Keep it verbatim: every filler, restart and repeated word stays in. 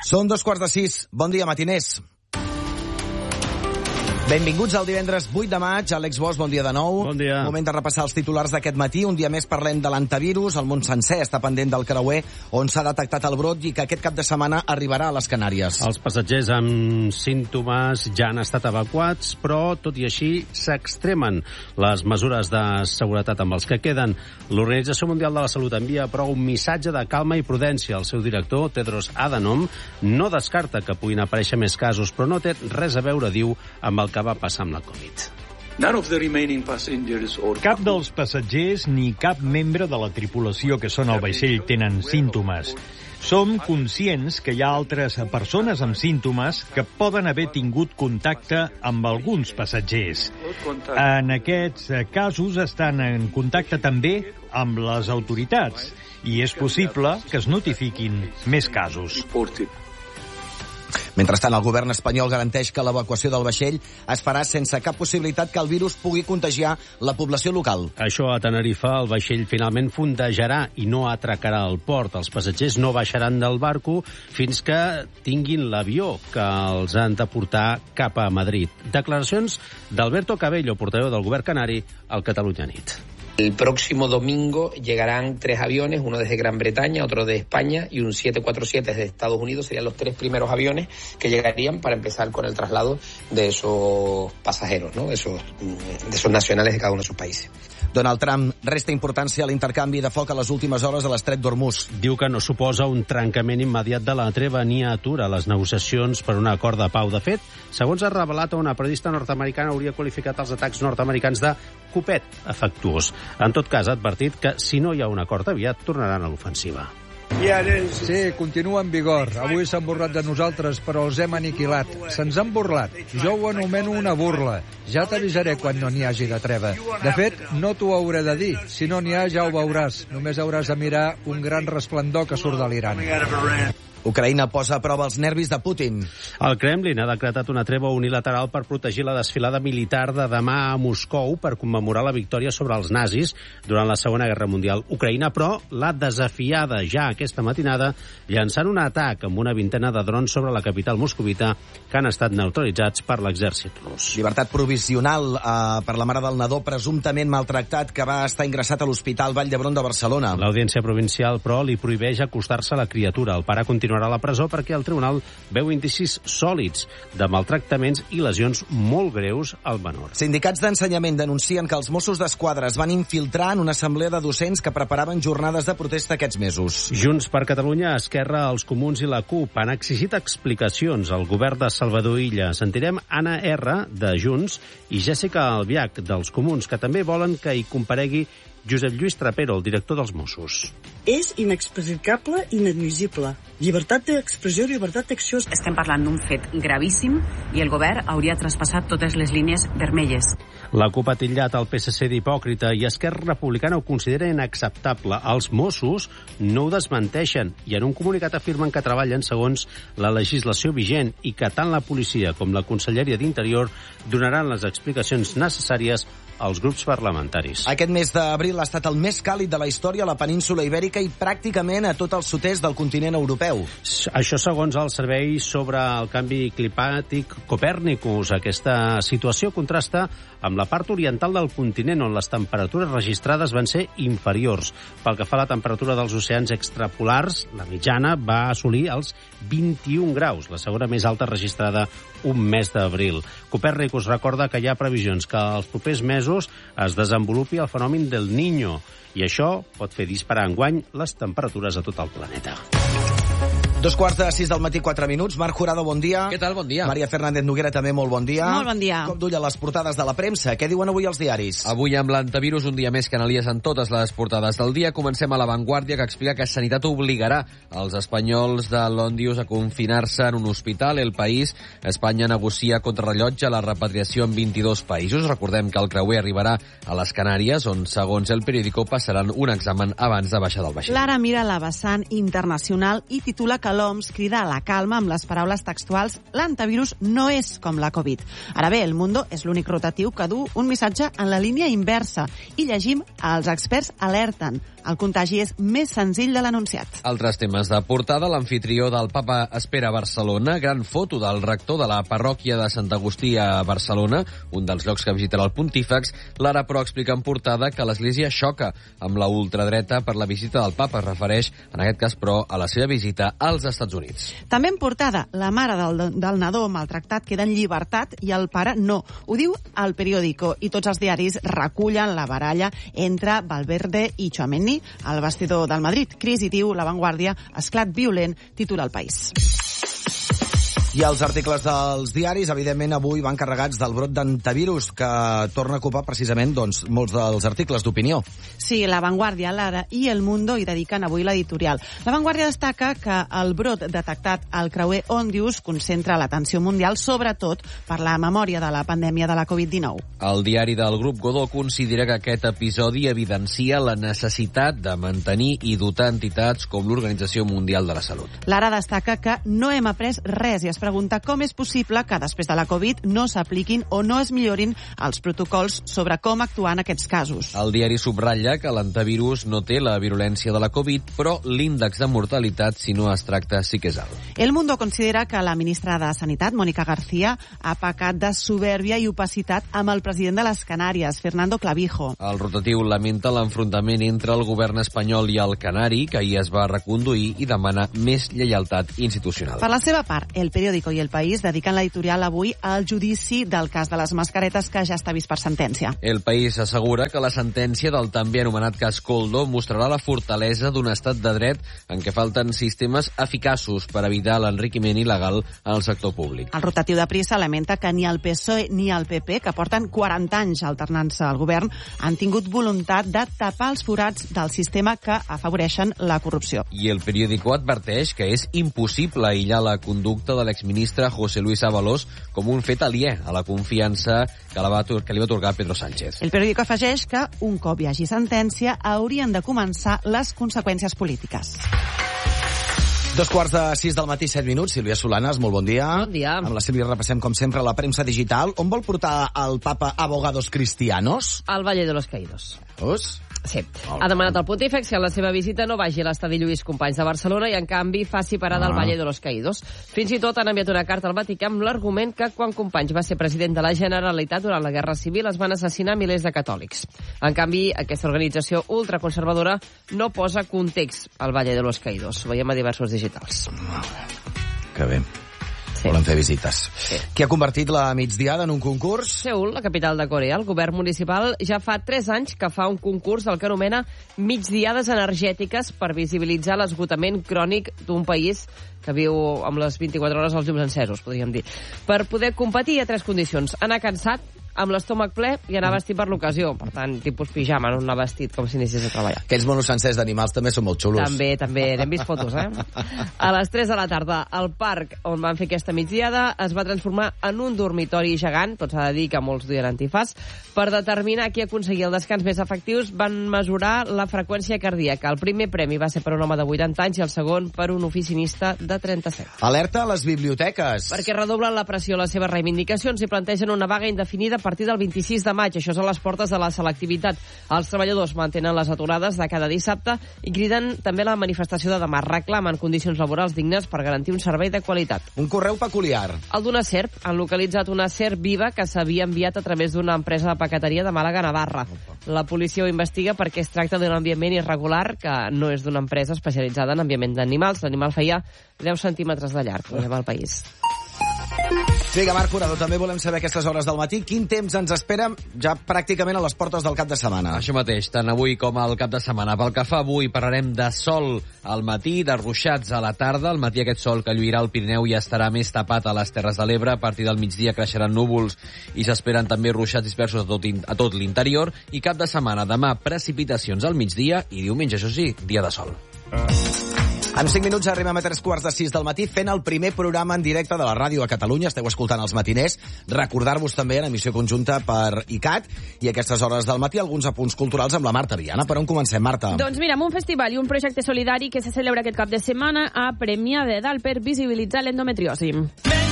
Són dos quarts de sis. Bon dia, matiners. Benvinguts al divendres vuit de maig. Àlex Bosch, bon dia de nou. Bon dia. Moment de repassar els titulars d'aquest matí. Un dia més parlem de l'antivirus. El món sencer està pendent del creuer on s'ha detectat el brot i que aquest cap de setmana arribarà a les Canàries. Els passatgers amb símptomes ja han estat evacuats, però, tot i així, s'extremen les mesures de seguretat amb els que queden. L'Organització Mundial de la Salut envia, però, un missatge de calma i prudència. El seu director, Tedros Adhanom, no descarta que puguin aparèixer més casos, però no té res a veure, diu, amb el que va passar amb la Covid. Cap dels passatgers ni cap membre de la tripulació que són al vaixell tenen símptomes. Som conscients que hi ha altres persones amb símptomes que poden haver tingut contacte amb alguns passatgers. En aquests casos estan en contacte també amb les autoritats i és possible que es notifiquin més casos. Mentrestant, el govern espanyol garanteix que l'evacuació del vaixell es farà sense cap possibilitat que el virus pugui contagiar la població local. Això a Tenerife, el vaixell finalment fondejarà i no atracarà al port. Els passatgers no baixaran del barco fins que tinguin l'avió que els han de portar cap a Madrid. Declaracions d'Alberto Cabello, portaveu del govern canari, al Catalunya Nit. El próximo domingo llegarán tres aviones, uno desde Gran Bretaña, otro de España y un siete cuatro siete desde Estados Unidos. Serían los tres primeros aviones que llegarían para empezar con el traslado de esos pasajeros, ¿no? De esos, de esos nacionales de cada uno de sus países. Donald Trump resta importància a l'intercanvi de foc a les últimes hores de l'estret d'Hormuz. Diu que no suposa un trencament immediat de la treva ni atura les negociacions per un acord de pau. De fet, segons ha revelat, una periodista nord-americana hauria qualificat els atacs nord-americans de copet afectuós. En tot cas, ha advertit que si no hi ha un acord aviat, tornaran a l'ofensiva. Sí, continua en vigor. Avui s'han burlat de nosaltres, però els hem aniquilat. Se'ns han burlat. Jo ho anomeno una burla. Ja t'avisaré quan no n'hi hagi de treva. De fet, no t'ho hauré de dir. Si no n'hi ha, ja ho veuràs. Només hauràs de mirar un gran resplendor que surt de l'Iran. Ucraïna posa a prova els nervis de Putin. El Kremlin ha decretat una treva unilateral per protegir la desfilada militar de demà a Moscou per commemorar la victòria sobre els nazis durant la Segona Guerra Mundial. Ucraïna, però, l'ha desafiada ja aquesta matinada llançant un atac amb una vintena de drons sobre la capital moscovita que han estat neutralitzats per l'exèrcit rus. Llibertat provisional eh, per la mare del nadó presumptament maltractat que va estar ingressat a l'Hospital Vall d'Hebron de Barcelona. L'Audiència Provincial, però, li prohibeix acostar-se a la criatura. El pare continua a la presó perquè el tribunal veu indicis sòlids de maltractaments i lesions molt greus al menor. Sindicats d'ensenyament denuncien que els Mossos d'Esquadra es van infiltrar en una assemblea de docents que preparaven jornades de protesta aquests mesos. Junts per Catalunya, Esquerra, els Comuns i la CUP han exigit explicacions al govern de Salvador Illa. Sentirem Anna R, de Junts, i Jessica Albiach, dels Comuns, que també volen que hi comparegui Josep Lluís Trapero, el director dels Mossos. És inexplicable i inadmissible. Llibertat d'expressió i llibertat d'acció. Estem parlant d'un fet gravíssim i el govern hauria traspassat totes les línies vermelles. La CUP ha titllat el P S C d'hipòcrita i Esquerra Republicana ho considera inacceptable. Els Mossos no ho desmenteixen i en un comunicat afirmen que treballen segons la legislació vigent i que tant la policia com la Conselleria d'Interior donaran les explicacions necessàries als grups parlamentaris. Aquest mes d'abril ha estat el més càlid de la història a la península Ibèrica i pràcticament a tot el sud-est del continent europeu. Això segons el Servei sobre el Canvi Climàtic Copèrnicus. Aquesta situació contrasta amb la part oriental del continent, on les temperatures registrades van ser inferiors. Pel que fa a la temperatura dels oceans extrapolars, la mitjana va assolir els vint-i-un graus, la segona més alta registrada un mes d'abril. Copèrnicus recorda que hi ha previsions que els propers mesos es desenvolupi el fenomen del Niño i això pot fer disparar enguany les temperatures a tot el planeta. Dos quarts de sis del matí, quatre minuts. Marc Jurado, bon dia. Què tal? Bon dia. Maria Fernández Noguera, també molt bon dia. Molt bon dia. Cop d'ull a les portades de la premsa. Què diuen avui els diaris? Avui amb l'antivirus, un dia més que analies en totes les portades del dia. Comencem a La Vanguardia, que explica que Sanitat obligarà els espanyols de l'Òndius a confinar-se en un hospital. El País, Espanya negocia contrarrellotge la repatriació en vint-i-dos països. Recordem que el creuer arribarà a les Canàries, on, segons el periòdico, passaran un examen abans de baixar del vaixell. L'Ara mira la vessant internacional i titula que l'O M S crida a la calma amb les paraules textuals «L'antivirus no és com la Covid». Ara bé, El Mundo és l'únic rotatiu que du un missatge en la línia inversa i llegim «Els experts alerten. El contagi és més senzill de l'anunciat». Altres temes de portada, l'amfitrió del Papa espera a Barcelona, gran foto del rector de la parròquia de Sant Agustí a Barcelona, un dels llocs que visitarà el pontífex. L'Ara, però, explica en portada que l'Església xoca amb la ultradreta per la visita del Papa. Es refereix, en aquest cas, però, a la seva visita als Estats Units. També en portada, la mare del, del nadó maltractat queda en llibertat i el pare no. Ho diu El Periódico i tots els diaris recullen la baralla entre Valverde i Tchouaméni al vestidor del Madrid. Crisi, diu La Vanguardia, esclat violent, titula El País. I els articles dels diaris, evidentment, avui van carregats del brot d'antivirus, que torna a ocupar precisament doncs, molts dels articles d'opinió. Sí, La Vanguardia, l'Ara i El Mundo hi dediquen avui l'editorial. La Vanguardia destaca que el brot detectat al creuer Ondius concentra l'atenció mundial, sobretot per la memòria de la pandèmia de la Covid dinou. El diari del grup Godó considera que aquest episodi evidencia la necessitat de mantenir i dotar entitats com l'Organització Mundial de la Salut. L'Ara destaca que no hem après res i es pregunta com és possible que després de la Covid no s'apliquin o no es millorin els protocols sobre com actuar en aquests casos. El diari subratlla que l'antivirus no té la virulència de la Covid, però l'índex de mortalitat, si no es tracta, sí que és alt. El Mundo considera que la ministra de Sanitat, Mónica García, ha pecat de soberbia i opacitat amb el president de les Canàries, Fernando Clavijo. El rotatiu lamenta l'enfrontament entre el govern espanyol i el canari, que ahir es va reconduir, i demana més lleialtat institucional. Per la seva part, el periòdic i El País dediquen l'editorial avui al judici del cas de les mascaretes, que ja està vist per sentència. El País assegura que la sentència del també anomenat cas Koldo mostrarà la fortalesa d'un estat de dret en què falten sistemes eficaços per evitar l'enriquiment il·legal al sector públic. El rotatiu de Prisa lamenta que ni el P S O E ni el P P, que porten quaranta anys alternant-se al govern, han tingut voluntat de tapar els forats del sistema que afavoreixen la corrupció. I El Periódico adverteix que és impossible aïllar la conducta de l'exministre José Luis Ábalos com un fet aliè a la confiança que, la va, que li va atorgar Pedro Sánchez. El Periódico afegeix que, un cop hi hagi sentència, haurien de començar les conseqüències polítiques. Dos quarts de sis del matí, set minuts. Sílvia Solanas, molt bon dia. Bon dia. Amb la Sílvia repassem, com sempre, la premsa digital. On vol portar el papa Abogados Cristianos? Al Valle de los Caídos. Us? Sí. Ha demanat al pontífex que en la seva visita no vagi a l'estadi Lluís Companys de Barcelona i, en canvi, faci parada ah. al Valle de los Caídos. Fins i tot han enviat una carta al Vaticà amb l'argument que quan Companys va ser president de la Generalitat durant la Guerra Civil es van assassinar milers de catòlics. En canvi, aquesta organització ultraconservadora no posa context al Valle de los Caídos. Ho veiem a diversos digitals. Que bé. Sí. Volen fer visites. Sí. Qui ha convertit la migdiada en un concurs? Seül, la capital de Corea. El govern municipal ja fa tres anys que fa un concurs del que anomena migdiades energètiques per visibilitzar l'esgotament crònic d'un país que viu amb les vint-i-quatre hores als llums encesos, podríem dir. Per poder competir hi ha tres condicions. Anar cansat, amb l'estómac ple i anar vestit per l'ocasió. Per tant, tipus pijama, no anar vestit com si inicies a treballar. Aquells monos sencers d'animals també són molt xulos. També, també. N'hem vist fotos, eh? A les tres de la tarda, al parc on van fer aquesta migdiada es va transformar en un dormitori gegant, tot s'ha de dir que molts duien antifàs. Per determinar qui aconseguia el descans més efectius, van mesurar la freqüència cardíaca. El primer premi va ser per un home de vuitanta anys i el segon per un oficinista de trenta-set. Alerta a les biblioteques. Perquè redoblen la pressió a les seves reivindicacions i plantegen una vaga indefinida a partir del vint-i-sis de maig. Això són les portes de la selectivitat. Els treballadors mantenen les aturades de cada dissabte i criden també la manifestació de demà. Reclamen condicions laborals dignes per garantir un servei de qualitat. Un correu peculiar. El d'una serp. Han localitzat una serp viva que s'havia enviat a través d'una empresa de paqueteria de Màlaga, Navarra. La policia ho investiga perquè es tracta d'un enviament irregular que no és d'una empresa especialitzada en enviament d'animals. L'animal feia deu centímetres de llarg. Ho al país. Vinga, Marc Curado, també volem saber a aquestes hores del matí quin temps ens espera ja pràcticament a les portes del cap de setmana. Això mateix, tant avui com al cap de setmana. Pel que fa avui, parlarem de sol al matí, de ruixats a la tarda. Al matí aquest sol que lluirà al Pirineu ja estarà més tapat a les Terres de l'Ebre. A partir del migdia creixeran núvols i s'esperen també ruixats dispersos a tot, a tot l'interior. I cap de setmana, demà, precipitacions al migdia i diumenge, això sí, dia de sol. En cinc minuts arribem a tres quarts de sis del matí fent el primer programa en directe de la ràdio a Catalunya. Esteu escoltant els matiners. Recordar-vos també en emissió conjunta per I C A T i a aquestes hores del matí alguns apunts culturals amb la Marta Viana. Per on comencem, Marta? Doncs mira, amb un festival i un projecte solidari que se celebra aquest cap de setmana a Premià de Dalt per visibilitzar l'endometriosi.